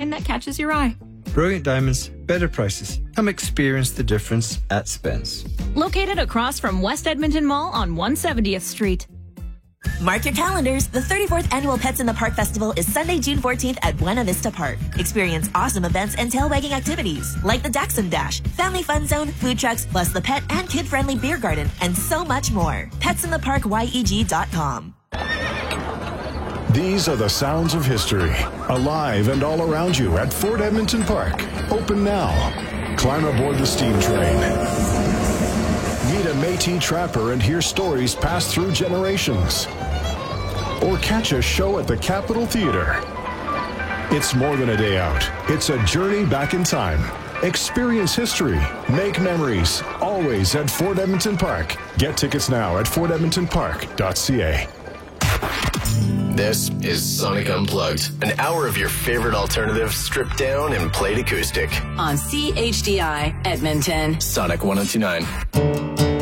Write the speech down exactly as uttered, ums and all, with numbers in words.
design that catches your eye. Brilliant diamonds, better prices. Come experience the difference at Spence. Located across from West Edmonton Mall on one hundred seventieth Street. Mark your calendars. The thirty-fourth Annual Pets in the Park Festival is Sunday, June fourteenth at Buena Vista Park. Experience awesome events and tail-wagging activities like the Dachshund Dash, Family Fun Zone, food trucks, plus the pet and kid-friendly beer garden, and so much more. pets in the park y e g dot com. These are the sounds of history, alive and all around you at Fort Edmonton Park. Open now. Climb aboard the steam train. Meet a Métis trapper and hear stories passed through generations. Or catch a show at the Capitol Theatre. It's more than a day out. It's a journey back in time. Experience history. Make memories. Always at Fort Edmonton Park. Get tickets now at fort edmonton park dot c a. This is Sonic Unplugged, an hour of your favorite alternative stripped down and played acoustic. On C H D I Edmonton. Sonic one oh two point nine.